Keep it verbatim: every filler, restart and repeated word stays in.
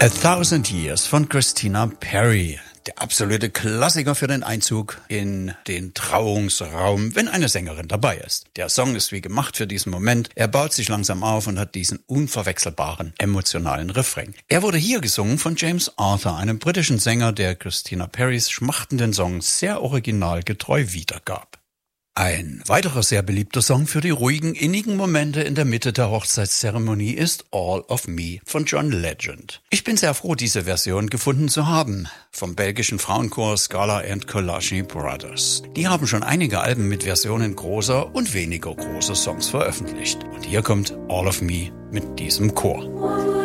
A Thousand Years von Christina Perri. Der absolute Klassiker für den Einzug in den Trauungsraum, wenn eine Sängerin dabei ist. Der Song ist wie gemacht für diesen Moment. Er baut sich langsam auf und hat diesen unverwechselbaren, emotionalen Refrain. Er wurde hier gesungen von James Arthur, einem britischen Sänger, der Christina Perris schmachtenden Song sehr originalgetreu wiedergab. Ein weiterer sehr beliebter Song für die ruhigen, innigen Momente in der Mitte der Hochzeitszeremonie ist All of Me von John Legend. Ich bin sehr froh, diese Version gefunden zu haben, vom belgischen Frauenchor Scala and Kolacny Brothers. Die haben schon einige Alben mit Versionen großer und weniger großer Songs veröffentlicht. Und hier kommt All of Me mit diesem Chor.